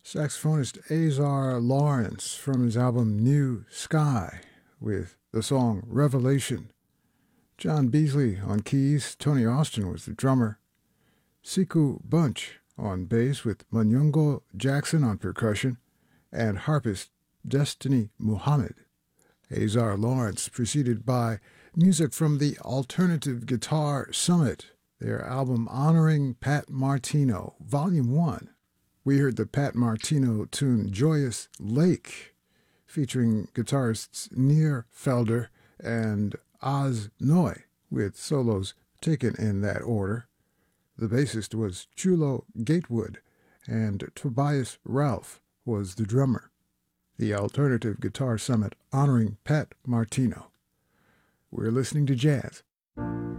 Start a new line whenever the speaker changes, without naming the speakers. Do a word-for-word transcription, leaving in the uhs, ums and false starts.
Saxophonist Azar Lawrence from his album New Sky with the song Revelation. John Beasley on keys, Tony Austin was the drummer. Siku Bunch on bass with Manyungo Jackson on percussion, and harpist Destiny Muhammad. Azar Lawrence preceded by music from the Alternative Guitar Summit, their album honoring Pat Martino, Volume one. We heard the Pat Martino tune Joyous Lake, featuring guitarists Nir Felder and Oz Noy, with solos taken in that order. The bassist was Chulo Gatewood, and Tobias Ralph was the drummer. The Alternative Guitar Summit honoring Pat Martino. We're listening to jazz.